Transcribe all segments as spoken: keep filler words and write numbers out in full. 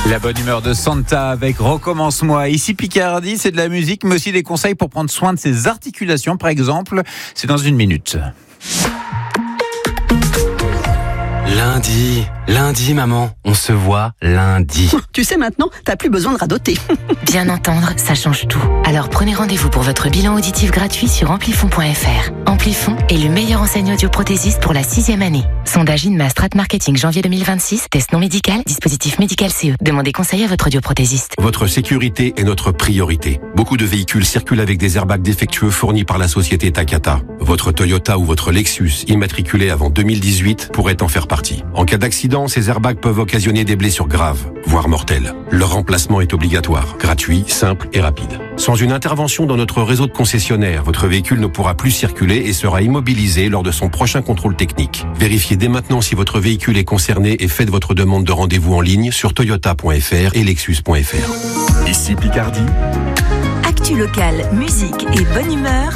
La bonne humeur de Santa avec Recommence-moi. Ici Picardie, c'est de la musique, mais aussi des conseils pour prendre soin de ses articulations, par exemple. C'est dans une minute. Lundi, lundi maman, on se voit lundi. Tu sais maintenant, t'as plus besoin de radoter. Bien entendre, ça change tout. Alors prenez rendez-vous pour votre bilan auditif gratuit sur amplifon point f r. Amplifon est le meilleur enseigne audioprothésiste pour la sixième année. Sondage Inma Strat Marketing janvier deux mille vingt-six, test non médical, dispositif médical C E. Demandez conseil à votre audioprothésiste. Votre sécurité est notre priorité. Beaucoup de véhicules circulent avec des airbags défectueux fournis par la société Takata. Votre Toyota ou votre Lexus, immatriculé avant deux mille dix-huit, pourrait en faire partie. En cas d'accident, ces airbags peuvent occasionner des blessures graves, voire mortelles. Leur remplacement est obligatoire, gratuit, simple et rapide. Sans une intervention dans notre réseau de concessionnaires, votre véhicule ne pourra plus circuler et sera immobilisé lors de son prochain contrôle technique. Vérifiez dès maintenant si votre véhicule est concerné et faites votre demande de rendez-vous en ligne sur toyota point f r et lexus point f r. Ici Picardie. Actu locale, musique et bonne humeur.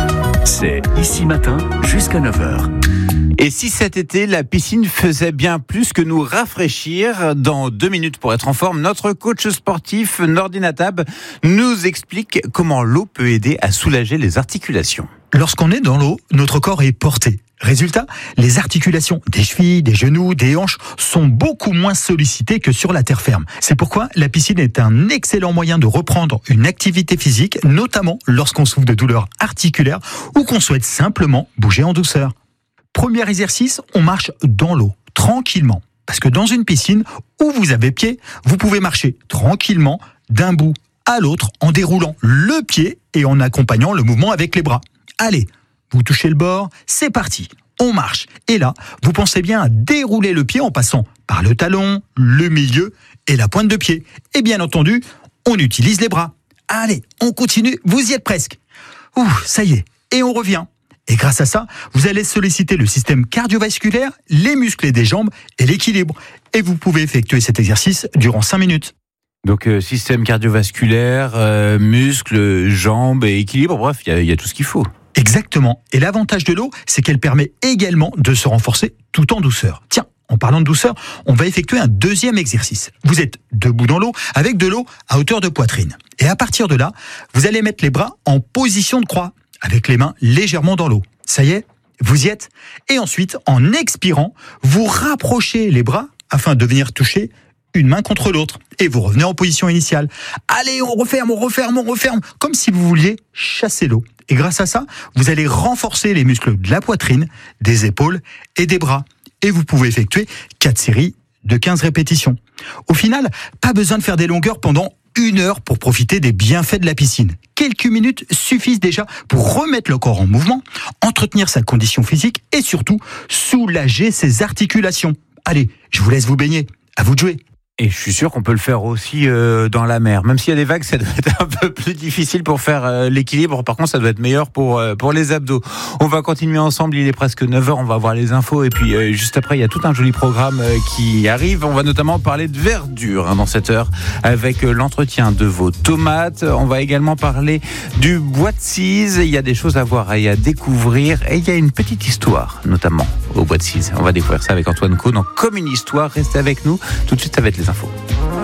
C'est Ici Matin jusqu'à neuf heures. Et si cet été, la piscine faisait bien plus que nous rafraîchir, dans deux minutes pour être en forme, notre coach sportif Nordin Atab nous explique comment l'eau peut aider à soulager les articulations. Lorsqu'on est dans l'eau, notre corps est porté. Résultat, les articulations des chevilles, des genoux, des hanches sont beaucoup moins sollicitées que sur la terre ferme. C'est pourquoi la piscine est un excellent moyen de reprendre une activité physique, notamment lorsqu'on souffre de douleurs articulaires ou qu'on souhaite simplement bouger en douceur. Premier exercice, on marche dans l'eau, tranquillement. Parce que dans une piscine où vous avez pied, vous pouvez marcher tranquillement d'un bout à l'autre en déroulant le pied et en accompagnant le mouvement avec les bras. Allez, vous touchez le bord, c'est parti, on marche. Et là, vous pensez bien à dérouler le pied en passant par le talon, le milieu et la pointe de pied. Et bien entendu, on utilise les bras. Allez, on continue, vous y êtes presque. Ouh, ça y est, et on revient. Et grâce à ça, vous allez solliciter le système cardiovasculaire, les muscles des jambes et l'équilibre. Et vous pouvez effectuer cet exercice durant cinq minutes. Donc euh, système cardiovasculaire, euh, muscles, jambes et équilibre, bref, il y, y a tout ce qu'il faut. Exactement. Et l'avantage de l'eau, c'est qu'elle permet également de se renforcer tout en douceur. Tiens, en parlant de douceur, on va effectuer un deuxième exercice. Vous êtes debout dans l'eau, avec de l'eau à hauteur de poitrine. Et à partir de là, vous allez mettre les bras en position de croix, avec les mains légèrement dans l'eau. Ça y est, vous y êtes. Et ensuite, en expirant, vous rapprochez les bras afin de venir toucher une main contre l'autre. Et vous revenez en position initiale. Allez, on referme, on referme, on referme, comme si vous vouliez chasser l'eau. Et grâce à ça, vous allez renforcer les muscles de la poitrine, des épaules et des bras. Et vous pouvez effectuer quatre séries de quinze répétitions. Au final, pas besoin de faire des longueurs pendant une heure pour profiter des bienfaits de la piscine. Quelques minutes suffisent déjà pour remettre le corps en mouvement, entretenir sa condition physique et surtout soulager ses articulations. Allez, je vous laisse vous baigner. À vous de jouer. Et je suis sûr qu'on peut le faire aussi euh, dans la mer. Même s'il y a des vagues, ça doit être un peu plus difficile pour faire euh, l'équilibre. Par contre, ça doit être meilleur pour euh, pour les abdos. On va continuer ensemble. Il est presque neuf heures. On va voir les infos. Et puis, euh, juste après, il y a tout un joli programme euh, qui arrive. On va notamment parler de verdure hein, dans cette heure avec euh, l'entretien de vos tomates. On va également parler du bois de Cise. Il y a des choses à voir et à découvrir. Et il y a une petite histoire, notamment au bois de Cise. On va découvrir ça avec Antoine Caux dans Comme une histoire. Restez avec nous. Tout de suite, ça va être les infos.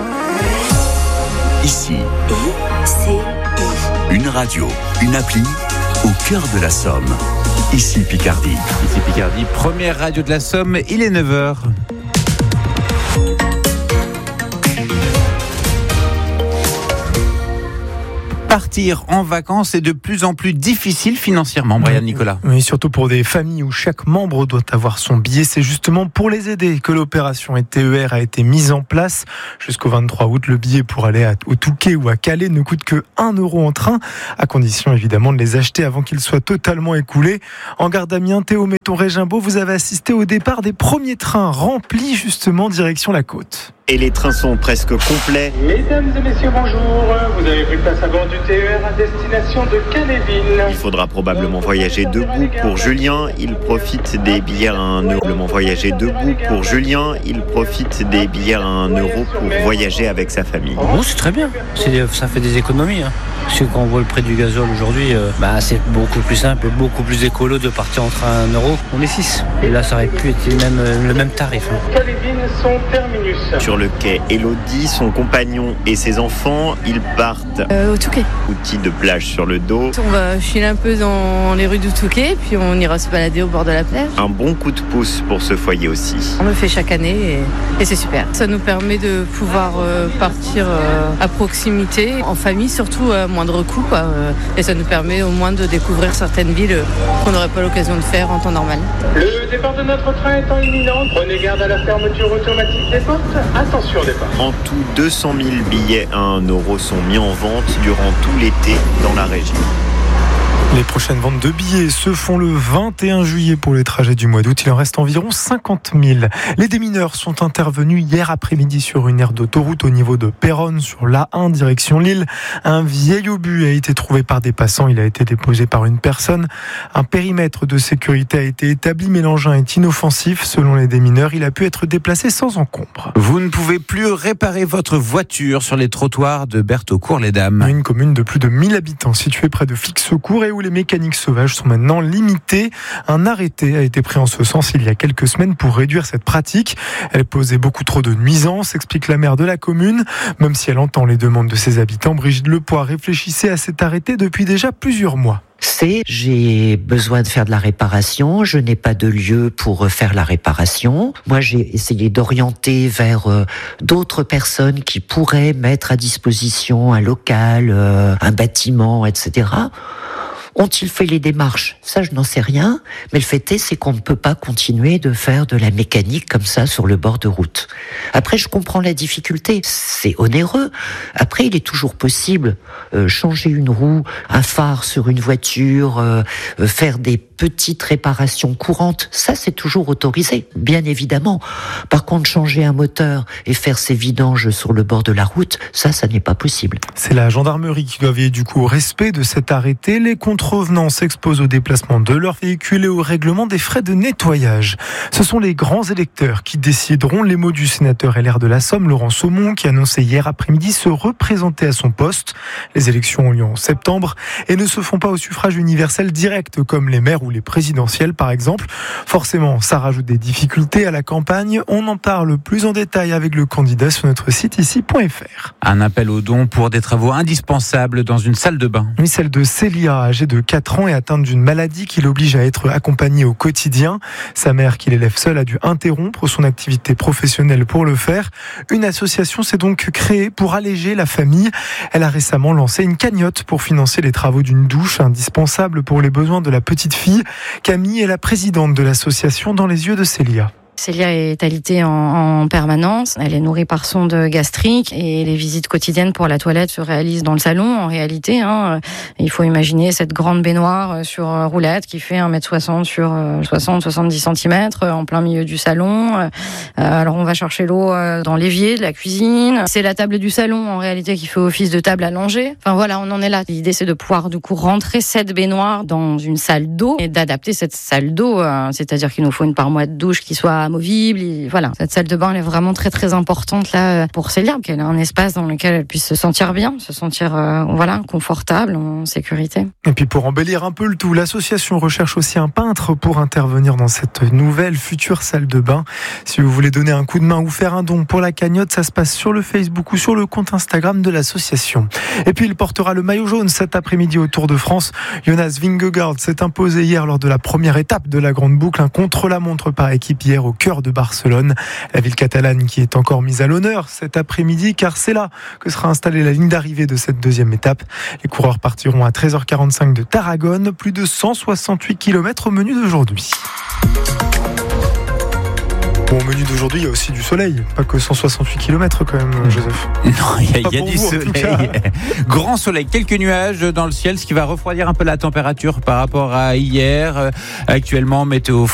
Ici, I C I. une radio, une appli au cœur de la Somme. Ici Picardie. Ici Picardie, première radio de la Somme, il est neuf heures. Partir en vacances est de plus en plus difficile financièrement, Brian Nicolas. Oui, surtout pour des familles où chaque membre doit avoir son billet. C'est justement pour les aider que l'opération T E R a été mise en place. Jusqu'au vingt-trois août, le billet pour aller à, au Touquet ou à Calais ne coûte que un euro en train, à condition évidemment de les acheter avant qu'ils soient totalement écoulés. En gare d'Amiens, Théo Metton-Régimbault, vous avez assisté au départ des premiers trains remplis justement direction la côte. Et les trains sont presque complets. Mesdames et messieurs, bonjour. Vous avez pris place à bord du T E R à destination de Calais-Ville. Il faudra probablement voyager debout pour Julien. Il profite des billets à un euro. Probablement voyager debout pour Julien. Il profite des billets à un euro pour voyager avec sa famille. Bon, c'est très bien. C'est, ça fait des économies. Hein. Parce que quand on voit le prix du gazole aujourd'hui, euh, bah, c'est beaucoup plus simple et beaucoup plus écolo de partir entre un euro. On est six. Et là, ça aurait pu être le même, le même tarif. Hein. Calais-Ville, son terminus. Sur le quai, Elodie, son compagnon et ses enfants, ils partent euh, au Touquet. Outil de plage sur le dos. On va filer un peu dans les rues du Touquet, puis on ira se balader au bord de la plage. Un bon coup de pouce pour ce foyer aussi. On le fait chaque année et, et c'est super. Ça nous permet de pouvoir euh, partir euh, à proximité, en famille surtout à moindre coût. Quoi, euh, et ça nous permet au moins de découvrir certaines villes qu'on n'aurait pas l'occasion de faire en temps normal. Le départ de notre train étant imminent, prenez garde à la fermeture automatique des portes. Attention au départ. En tout, deux cent mille billets à un euro sont mis en vente durant tout l'été dans la région. Les prochaines ventes de billets se font le vingt et un juillet pour les trajets du mois d'août. Il en reste environ cinquante mille. Les démineurs sont intervenus hier après-midi sur une aire d'autoroute au niveau de Péronne, sur l'A un, direction Lille. Un vieil obus a été trouvé par des passants. Il a été déposé par une personne. Un périmètre de sécurité a été établi, mais l'engin est inoffensif. Selon les démineurs, il a pu être déplacé sans encombre. Vous ne pouvez plus réparer votre voiture sur les trottoirs de Bertaucourt-les-Dames. Une commune de plus de mille habitants située près de Flixecourt et où les mécaniques sauvages sont maintenant limitées. Un arrêté a été pris en ce sens il y a quelques semaines pour réduire cette pratique. Elle posait beaucoup trop de nuisances, explique la maire de la commune. Même si elle entend les demandes de ses habitants, Brigitte Lepoix réfléchissait à cet arrêté depuis déjà plusieurs mois. C'est j'ai besoin de faire de la réparation, je n'ai pas de lieu pour faire la réparation. Moi, j'ai essayé d'orienter vers euh, d'autres personnes qui pourraient mettre à disposition un local, euh, un bâtiment, et cetera. Ont-ils fait les démarches ? Ça, je n'en sais rien. Mais le fait est, c'est qu'on ne peut pas continuer de faire de la mécanique comme ça sur le bord de route. Après, je comprends la difficulté. C'est onéreux. Après, il est toujours possible euh, changer une roue, un phare sur une voiture, euh, euh, faire des petites réparations courantes. Ça, c'est toujours autorisé, bien évidemment. Par contre, changer un moteur et faire ses vidanges sur le bord de la route, ça, ça n'est pas possible. C'est la gendarmerie qui doit veiller du coup au respect de cet arrêté. Les contrevenants s'exposent au déplacement de leur véhicule et au règlement des frais de nettoyage. Ce sont les grands électeurs qui décideront. Les mots du sénateur L R de la Somme, Laurent Saumon, qui annonçait hier après-midi se représenter à son poste. Les élections ont lieu en septembre et ne se font pas au suffrage universel direct comme les maires ou les présidentielles par exemple. Forcément, ça rajoute des difficultés à la campagne. On en parle plus en détail avec le candidat sur notre site ici point f r. Un appel aux dons pour des travaux indispensables dans une salle de bain. Oui, celle de Célia, âgée de quatre ans et atteinte d'une maladie qui l'oblige à être accompagnée au quotidien. Sa mère, qui l'élève seule, a dû interrompre son activité professionnelle pour le faire. Une association s'est donc créée pour alléger la famille. Elle a récemment lancé une cagnotte pour financer les travaux d'une douche indispensable pour les besoins de la petite fille. Camille est la présidente de l'association Dans les yeux de Célia. Célia est alitée en, en permanence, elle est nourrie par sonde gastrique et les visites quotidiennes pour la toilette se réalisent dans le salon en réalité. Hein. Il faut imaginer cette grande baignoire sur roulette qui fait un mètre soixante sur soixante à soixante-dix centimètres en plein milieu du salon. Alors on va chercher l'eau dans l'évier de la cuisine. C'est la table du salon en réalité qui fait office de table à langer. Enfin voilà, on en est là. L'idée c'est de pouvoir du coup rentrer cette baignoire dans une salle d'eau et d'adapter cette salle d'eau. C'est-à-dire qu'il nous faut une paroi de douche qui soit amovible. Et voilà, cette salle de bain elle est vraiment très très importante là pour Célia, qu'elle ait un espace dans lequel elle puisse se sentir bien, se sentir euh, voilà confortable, en sécurité. Et puis pour embellir un peu le tout, l'association recherche aussi un peintre pour intervenir dans cette nouvelle future salle de bain. Si vous voulez donner un coup de main ou faire un don pour la cagnotte, ça se passe sur le Facebook ou sur le compte Instagram de l'association. Et puis il portera le maillot jaune cet après-midi au Tour de France. Jonas Vingegaard s'est imposé hier lors de la première étape de la grande boucle, un contre-la-montre par équipe hier au cœur de Barcelone. La ville catalane qui est encore mise à l'honneur cet après-midi car c'est là que sera installée la ligne d'arrivée de cette deuxième étape. Les coureurs partiront à treize heures quarante-cinq de Tarragone, plus de cent soixante-huit kilomètres au menu d'aujourd'hui. Bon, au menu d'aujourd'hui, il y a aussi du soleil. Pas que cent soixante-huit kilomètres quand même, Joseph. Non, il y a, il y a du vous, soleil. Grand soleil, quelques nuages dans le ciel, ce qui va refroidir un peu la température par rapport à hier. Actuellement, météo